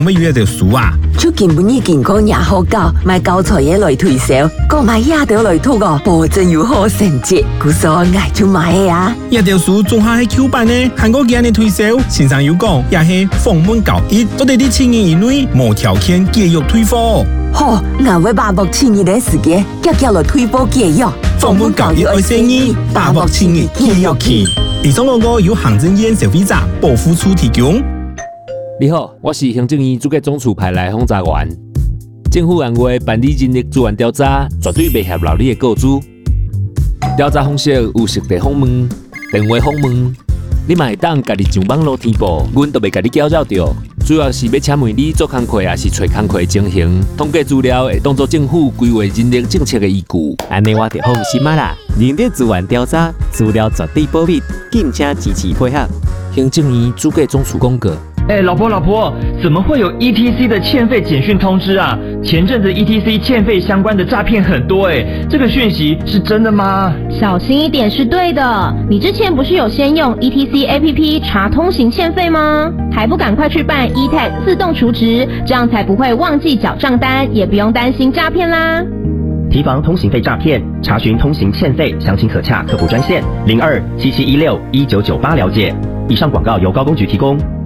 要有一条书啊， 出根本已经讲也好教，买教材嘢来推销，讲买也条来读哦，保证有好成绩，故所爱就买的啊。 一条书仲下系 Q 版呢，韩国今日推销，线上有讲也系访问交易，我哋啲10年以内无条件继续退货。 好，我会把握7年的时间，叫来退货继续。 访问交易爱生意，把握7年继续去。以上广告由行政院消费者保护处提供。 你好，我是行政院主计总处派来轰炸员。政府按月办理人力资源调查，绝对袂合劳你的告知。调查方式有实地访问、电话访问，你嘛会当家己上网络填报，阮都袂甲你搅扰着。主要是要请问你做工课，还是找工课情形，统计资料会当作政府规划人力政策的依据。 安尼我就放心啦。人力资源调查资料绝对保密，敬请支持配合。 行政院主计总处公告。 老婆，怎么会有 ETC 的欠费简讯通知啊？前阵子 ETC 欠费相关的诈骗很多这个讯息是真的吗？ 小心一点是对的。你之前不是有先用 ETC APP 查通行欠费吗？还不赶快去办 eTag 自动储值，这样才不会忘记缴账单，也不用担心诈骗啦。 提防通行费诈骗，查询通行欠费，详情可洽客服专线0277161998了解。以上广告由高公局提供。